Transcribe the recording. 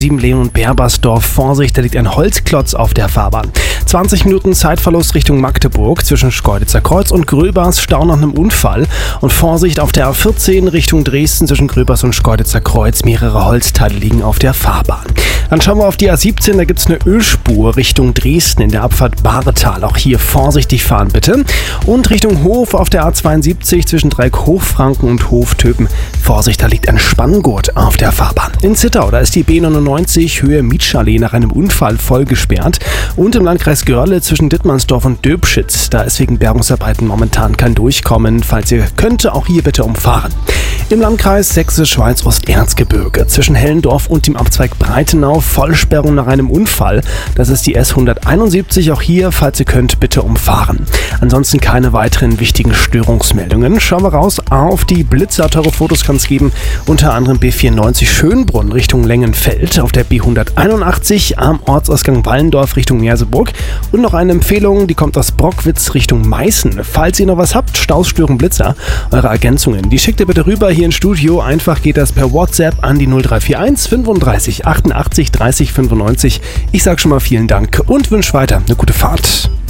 7 Lehn und Berbersdorf. Vorsicht, da liegt ein Holzklotz auf der Fahrbahn. 20 Minuten Zeitverlust Richtung Magdeburg zwischen Schkeuditzer Kreuz und Gröbers, Stau nach einem Unfall. Und Vorsicht auf der A14 Richtung Dresden zwischen Gröbers und Schkeuditzer Kreuz. Mehrere Holzteile liegen auf der Fahrbahn. Dann schauen wir auf die A17, da gibt es eine Ölspur Richtung Dresden in der Abfahrt Baretal. Auch hier vorsichtig fahren bitte. Und Richtung Hof auf der A72 zwischen Dreieck Hochfranken und Hoftöpen. Vorsicht, da liegt ein Spanngurt auf der Fahrbahn. In Zittau, da ist die B99 Höhe Mietschallee nach einem Unfall voll gesperrt. Und im Landkreis Görle zwischen Dittmannsdorf und Döbschitz, da ist wegen Bergungsarbeiten momentan kein Durchkommen. Falls ihr könnt, auch hier bitte umfahren. Im Landkreis Sächsisch-Schweiz-Osterzgebirge zwischen Hellendorf und dem Abzweig Breitenau Vollsperrung nach einem Unfall. Das ist die S171. Auch hier, falls ihr könnt, bitte umfahren. Ansonsten keine weiteren wichtigen Störungsmeldungen. Schauen wir raus auf die Blitzer. Teure Fotos kann es geben. Unter anderem B94 Schönbrunn Richtung Lengenfeld. Auf der B181 am Ortsausgang Wallendorf Richtung Merseburg. Und noch eine Empfehlung, die kommt aus Brockwitz Richtung Meißen. Falls ihr noch was habt, Staus, stören, Blitzer, eure Ergänzungen, die schickt ihr bitte rüber hier ins Studio. Einfach geht das per WhatsApp an die 0341 35 88 30 95. Ich sag schon mal vielen Dank und wünsche weiter eine gute Fahrt.